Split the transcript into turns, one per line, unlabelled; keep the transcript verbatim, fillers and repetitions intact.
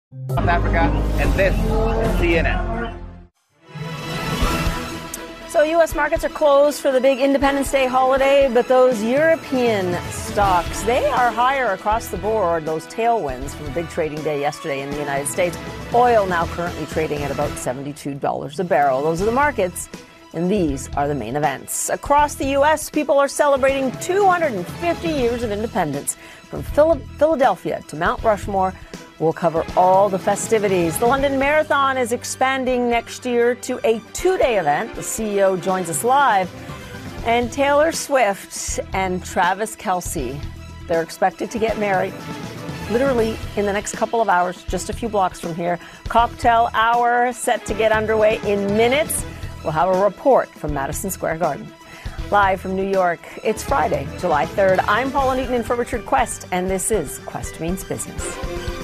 South Africa, and this is C N N.
So U S markets are closed for the big Independence Day holiday, but those European stocks, they are higher across the board, those tailwinds from a big trading day yesterday in the United States. Oil now currently trading at about seventy-two dollars a barrel. Those are the markets, and these are the main events. Across the U S, people are celebrating two hundred fifty years of independence. From Philadelphia to Mount Rushmore, we'll cover all the festivities. The London Marathon is expanding next year to a two-day event. The C E O joins us live. And Taylor Swift and Travis Kelce, they're expected to get married literally in the next couple of hours, just a few blocks from here. Cocktail hour set to get underway in minutes. We'll have a report from Madison Square Garden. Live from New York, it's Friday, July third. I'm Paula Newton in for Richard Quest, and this is Quest Means Business.